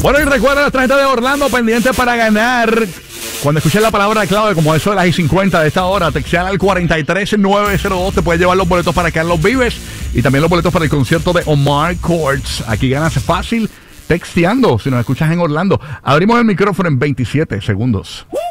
Bueno, y recuerda la tarjeta de Orlando pendiente para ganar. Cuando escuches la palabra clave, como eso de las 50 de esta hora, textear al 43902. Te puedes llevar los boletos para Carlos Vives y también los boletos para el concierto de Omar Courtz. Aquí ganas fácil texteando si nos escuchas en Orlando. Abrimos el micrófono en 27 segundos.